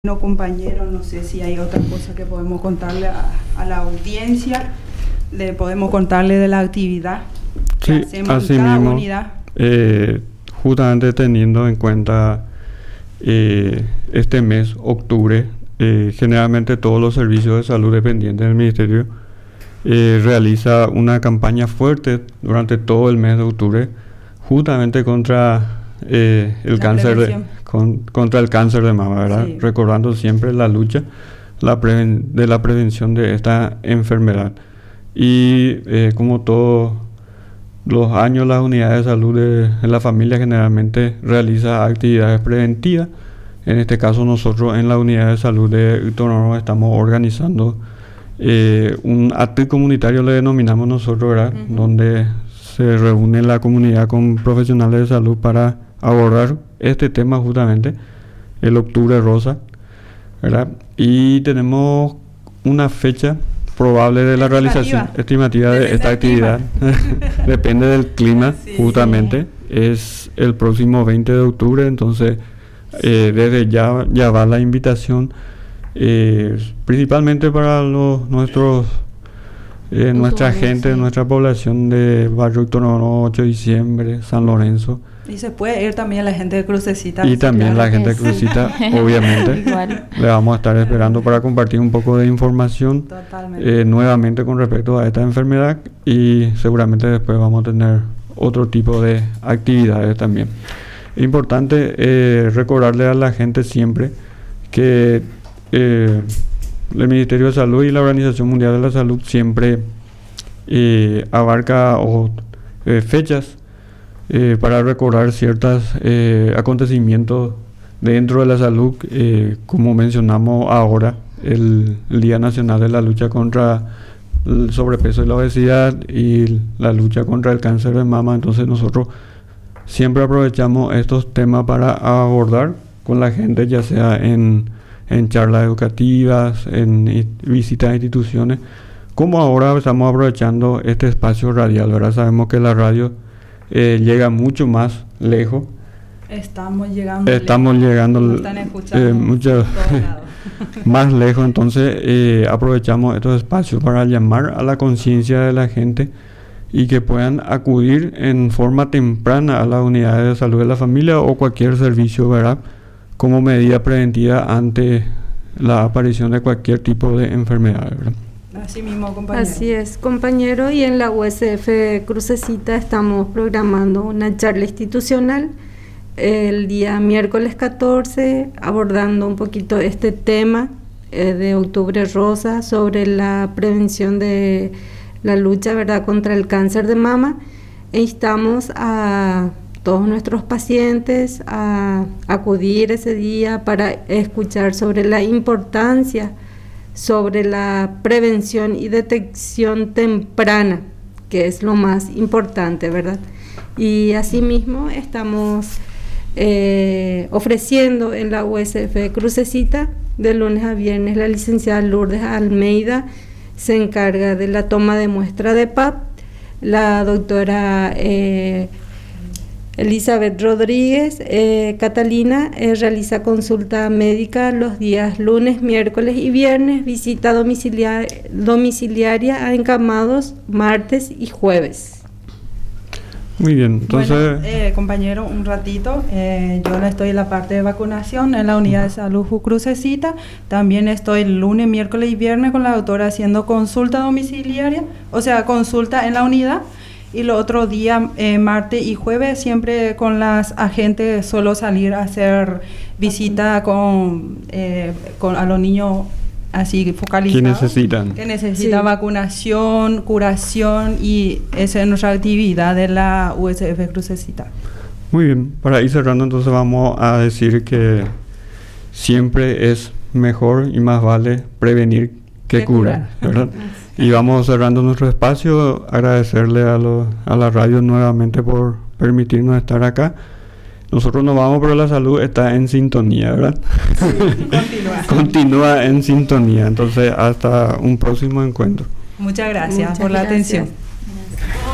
Bueno, compañero, no sé si hay otra cosa que podemos contarle a la audiencia. Le podemos contarle de la actividad que Sí, hacemos así en cada mismo, unidad. justamente teniendo en cuenta este mes, octubre, generalmente todos los servicios de salud dependientes del Ministerio realiza una campaña fuerte durante todo el mes de octubre, justamente contra el La cáncer prevención. contra el cáncer de mama, ¿verdad? Sí. Recordando siempre la lucha de la prevención de esta enfermedad. Y como todos los años, las unidades de salud de la familia generalmente realiza actividades preventivas. En este caso, nosotros en la unidad de salud de Víctor Noro estamos organizando un acto comunitario, le denominamos nosotros, ¿verdad? Ujú. Donde se reúne la comunidad con profesionales de salud para abordar este tema justamente, el Octubre Rosa, ¿verdad? Y tenemos una fecha probable de la realización estimativa de esta actividad. Depende del clima, Sí. justamente. Es el próximo 20 de octubre, entonces desde ya va la invitación, principalmente para nuestra gente, sí. nuestra población de Barrio Víctor Noro, 8 de diciembre, San Lorenzo. Y se puede ir también la gente de Crucecita. Y también la gente de sí. Crucecita, obviamente. Igual. Le vamos a estar esperando para compartir un poco de información Totalmente. nuevamente con respecto a esta enfermedad, y seguramente después vamos a tener otro tipo de actividades también. Es importante recordarle a la gente siempre que el Ministerio de Salud y la Organización Mundial de la Salud siempre abarca fechas para recordar ciertos acontecimientos dentro de la salud, como mencionamos ahora, el Día Nacional de la Lucha contra el sobrepeso y la obesidad y la lucha contra el cáncer de mama. Entonces nosotros siempre aprovechamos estos temas para abordar con la gente, ya sea en charlas educativas, en visitas a instituciones, como ahora estamos aprovechando este espacio radial, ¿verdad? Sabemos que la radio llega mucho más lejos. Estamos llegando. Nos están escuchando mucho por todos lados. más lejos, entonces aprovechamos estos espacios para llamar a la conciencia de la gente y que puedan acudir en forma temprana a las unidades de salud de la familia o cualquier servicio, ¿verdad?, como medida preventiva ante la aparición de cualquier tipo de enfermedad, ¿verdad? Así mismo, compañero. Así es, compañero. Y en la USF Crucecita estamos programando una charla institucional el día miércoles 14, abordando un poquito este tema de Octubre Rosa, sobre la prevención de la lucha, ¿verdad?, contra el cáncer de mama. E instamos a todos nuestros pacientes a acudir ese día para escuchar sobre la importancia, sobre la prevención y detección temprana, que es lo más importante, ¿verdad? Y asimismo estamos ofreciendo en la USF Crucecita de lunes a viernes. La licenciada Lourdes Almeida se encarga de la toma de muestra de PAP, la doctora Elizabeth Rodríguez Catalina realiza consulta médica los días lunes, miércoles y viernes, visita domiciliaria a encamados martes y jueves. Muy bien, entonces Bueno, compañero, un ratito, yo no estoy en la parte de vacunación en la unidad de salud Crucecita. También estoy lunes, miércoles y viernes con la doctora haciendo consulta domiciliaria, o sea, consulta en la unidad. Y los otros días, martes y jueves, siempre con las agentes, solo salir a hacer visita a los niños así focalizados. Que necesitan Sí. vacunación, curación, y esa es nuestra actividad de la USF Crucecita. muy bien, para ir cerrando, entonces vamos a decir que siempre es mejor y más vale prevenir que curar, ¿verdad? Y vamos cerrando nuestro espacio. Agradecerle a la radio nuevamente por permitirnos estar acá. Nosotros nos vamos, pero la salud está en sintonía, ¿verdad? Sí, Continúa en sintonía. Entonces, hasta un próximo encuentro. Muchas gracias Muchas por la gracias. atención.